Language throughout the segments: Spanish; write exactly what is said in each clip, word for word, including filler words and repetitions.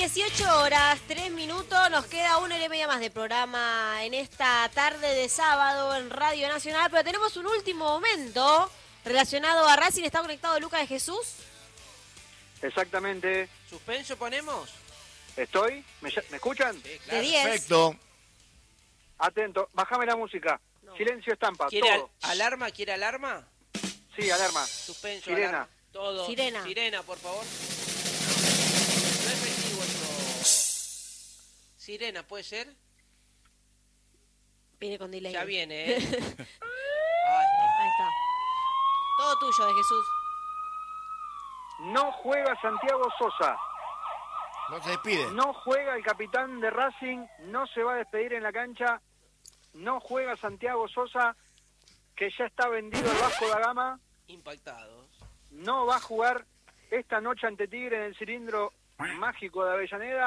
dieciocho horas, tres minutos, nos queda una hora y media más de programa en esta tarde de sábado en Radio Nacional, pero tenemos un último momento relacionado a Racing. ¿Está conectado Lucas de Jesús? Exactamente. ¿Suspenso ponemos? ¿Estoy? ¿Me, me escuchan? Sí, claro. De diez. Perfecto. Atento, bájame la música. No. Silencio estampa, ¿Quiere todo. al- alarma? ¿Quiere alarma? Sí, alarma. Suspenso, Sirena. alarma. Todo. Sirena. Sirena, por favor. No es efectivo esto. Sirena, ¿puede ser? Viene con delay. Ya viene, ¿eh? Ay, Ahí está. Todo tuyo, de Jesús. No juega Santiago Sosa. No se despide. No juega el capitán de Racing. No se va a despedir en la cancha. No juega Santiago Sosa, que ya está vendido el Vasco da Gama. impactados. No va a jugar esta noche ante Tigre en el cilindro mágico de Avellaneda.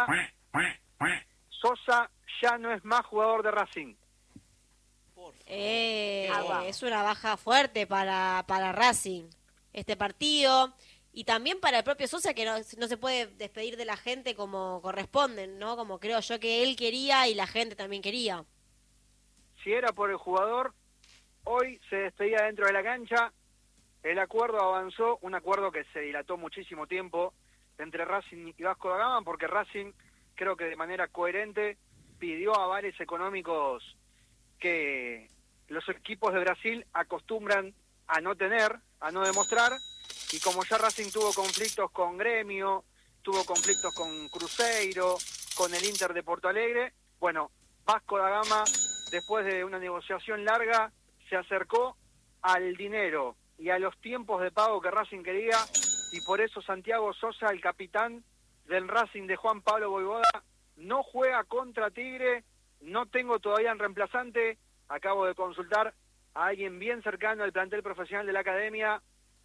Sosa ya no es más jugador de Racing. Por favor. Eh, Qué baja. es una baja fuerte para, para Racing este partido. Y también para el propio Sosa, que no, no se puede despedir de la gente como corresponden, ¿no? Como creo yo que él quería y la gente también quería. Si era por el jugador, hoy se despedía dentro de la cancha. El acuerdo avanzó, un acuerdo que se dilató muchísimo tiempo entre Racing y Vasco da Gama, porque Racing, creo que de manera coherente, pidió avales económicos que los equipos de Brasil acostumbran a no tener, a no demostrar, y como ya Racing tuvo conflictos con Gremio, tuvo conflictos con Cruzeiro, con el Inter de Porto Alegre, bueno, Vasco da Gama, después de una negociación larga, se acercó al dinero y a los tiempos de pago que Racing quería, y por eso Santiago Sosa, el capitán del Racing de Juan Pablo Voivoda, no juega contra Tigre. No tengo todavía en reemplazante, acabo de consultar a alguien bien cercano al plantel profesional de la academia.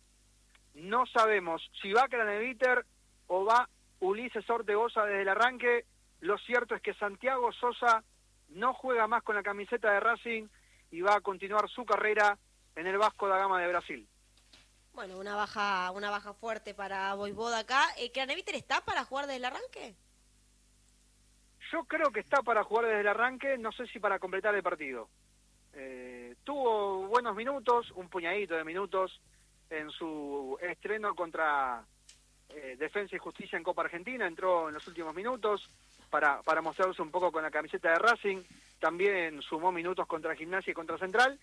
No sabemos si va Craneviter o va Ulises Ortegoza desde el arranque. Lo cierto es que Santiago Sosa no juega más con la camiseta de Racing y va a continuar su carrera en el Vasco da Gama de Brasil. Bueno, una baja una baja fuerte para Voivoda acá. Eh, ¿Craneviter está para jugar desde el arranque? Yo creo que está para jugar desde el arranque, no sé si para completar el partido. Eh, tuvo buenos minutos, un puñadito de minutos en su estreno contra eh, Defensa y Justicia en Copa Argentina, entró en los últimos minutos para, para mostrarse un poco con la camiseta de Racing, también sumó minutos contra Gimnasia y contra Central.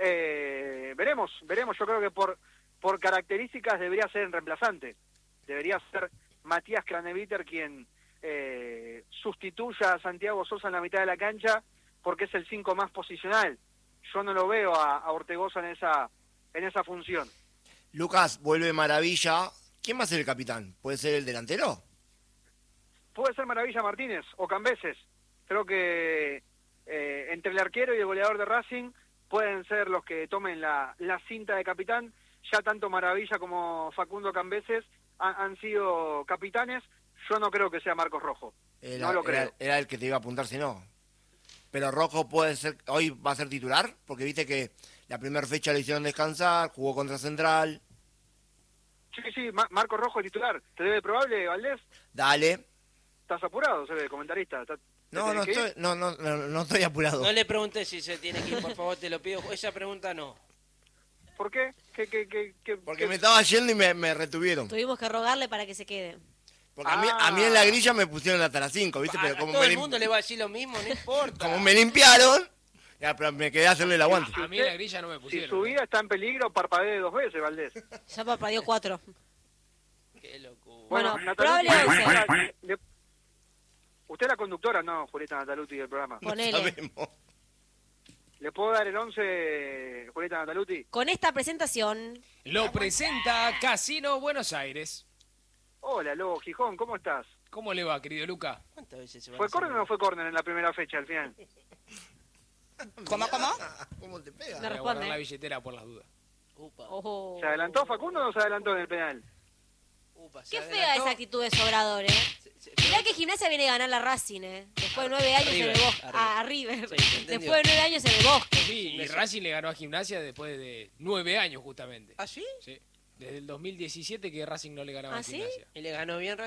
Eh, veremos, veremos, yo creo que por, por características debería ser en reemplazante, debería ser Matías Craneviter quien eh, sustituya a Santiago Sosa en la mitad de la cancha, porque es el cinco más posicional. Yo no lo veo a, a Ortegoza en esa, en esa función. Lucas, vuelve Maravilla. ¿Quién va a ser el capitán? ¿Puede ser el delantero? Puede ser Maravilla Martínez o Cambeses. Creo que eh, entre el arquero y el goleador de Racing pueden ser los que tomen la, la cinta de capitán. Ya tanto Maravilla como Facundo Cambeses han, han sido capitanes. Yo no creo que sea Marcos Rojo. Era, no lo creo. Era, era el que te iba a apuntar si no. Pero Rojo puede ser, hoy va a ser titular, porque viste que la primera fecha le hicieron descansar, jugó contra Central. Sí, sí, Ma- Marcos Rojo es titular. ¿Te debe probable, Valdés? Dale. ¿Estás apurado, se ve, comentarista? ¿Te No, tenés no que ir? estoy, no, no, no, no estoy apurado. No le preguntes si se tiene que ir, por favor, te lo pido. Esa pregunta no. ¿Por qué? ¿Qué, qué, qué, qué- Porque qué- me estaba yendo y me, me retuvieron. Tuvimos que rogarle para que se quede. Porque a, mí, Ah. a mí en la grilla me pusieron hasta las cinco, ¿viste? A, Pero a como todo me, el lim- mundo le va a decir lo mismo, no importa. como me limpiaron, ya, pero me quedé a hacerle el aguante. A mí en la grilla no me Si pusieron. su vida está en peligro, parpadee dos veces, Valdés. Ya parpadeó cuatro. Qué locura. Bueno, Natalucci, probable once. le- usted es la conductora, no, Julieta Natalucci del programa. No Ponele. sabemos. ¿Le puedo dar el once, Julieta Natalucci? Con esta presentación, Lo presenta Casino Buenos Aires. Hola, Lobo Gijón, ¿cómo estás? ¿Cómo le va, querido Luca? ¿Cuántas veces se va a ¿Fue hacer? córner o no fue córner en la primera fecha, al final? ¿Cómo, cómo? ¿Cómo te pega? No Voy a responde. guardar la billetera por las dudas. Upa, ojo. ¿Se adelantó Facundo o no se adelantó en el penal? upa, se Qué fea adelantó. esa actitud de Sobrador, ¿eh? Se- se- Mirá que Gimnasia viene a ganar la Racing, ¿eh? Después de nueve años River, en el bosque. a River. A River. Sí, se entendió. Después de nueve años en el bosque. Sí, y Eso. Racing le ganó a Gimnasia después de nueve años, justamente. ¿Ah, sí? Sí. Desde el dos mil diecisiete que Racing no le ganaba ¿Ah, a sí? Gimnasia. ¿Y le ganó bien Racing?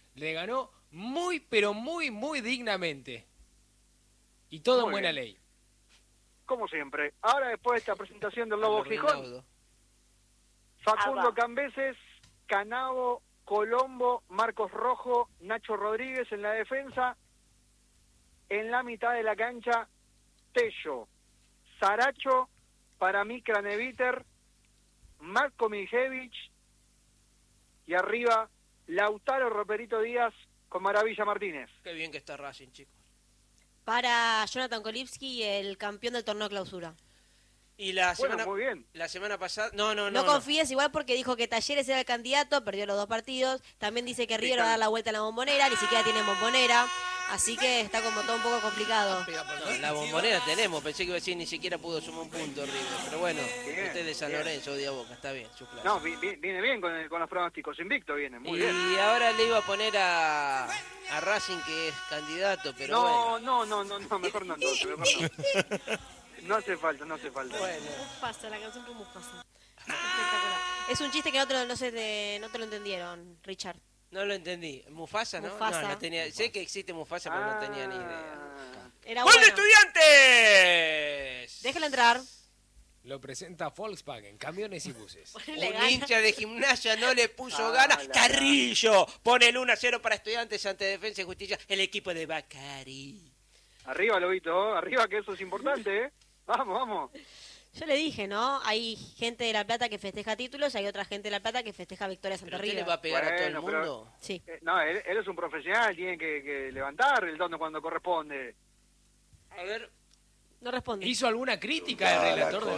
le ganó muy, pero muy, muy dignamente. Y todo Muy en buena bien. ley. Como siempre. Ahora, después de esta presentación del Lobo Gijón, Rinaudo. Facundo Ah, va. Cambeses, Canavo, Colombo, Marcos Rojo, Nacho Rodríguez en la defensa. En la mitad de la cancha, Tello, Saracho, para mí Craneviter, Marco Mijevich y arriba Lautaro Roperito Díaz con Maravilla Martínez. Qué bien que está Racing, chicos. Para Jonathan Kolipski, el campeón del torneo clausura. Y la Bueno, semana, muy bien. la semana pasada... No, no, No, no. no. confíes igual porque dijo que Talleres era el candidato, perdió los dos partidos. También dice que River va a dar la vuelta a la bombonera, ni siquiera tiene bombonera. Así que está como todo un poco complicado. No, la bombonera tenemos, pensé que iba a decir ni siquiera pudo sumar un punto River. Pero bueno, Bien, usted de San bien. Lorenzo, odia Boca, está bien, su clase. No, vi- vi- viene bien con, el- con los pronósticos. Invicto viene, muy y bien. ahora le iba a poner a, a Racing que es candidato, pero No, bueno. no, no, no, no, mejor no, entonces, mejor no. No hace falta, no hace falta. Bueno, Mufasa, la canción por Mufasa. Espectacular. Es un chiste que no te, lo- no, se te, no te lo entendieron, Richard. no lo entendí. ¿Mufasa, no? Mufasa. No, no tenía... Sé que existe Mufasa, pero no tenía ni idea. Ah, Era ¡Gol de bueno. Estudiantes! Déjalo entrar. Lo presenta Volkswagen, camiones y buses. Le Un gana. hincha de Gimnasia no le puso Ah, ganas. la- Carrillo pone el uno a cero para Estudiantes ante Defensa y Justicia. El equipo de Bacari. Arriba, Lobito, arriba, que eso es importante, ¿eh? Vamos, vamos. Yo le dije, ¿no? Hay gente de La Plata que festeja títulos y hay otra gente de La Plata que festeja victorias ante ¿Pero usted River. le va a pegar a todo el Bueno, pero- mundo? Sí. Eh, no, él, él es un profesional, tiene que, que levantar el tono cuando corresponde. A ver, No responde. ¿Hizo alguna crítica el relator de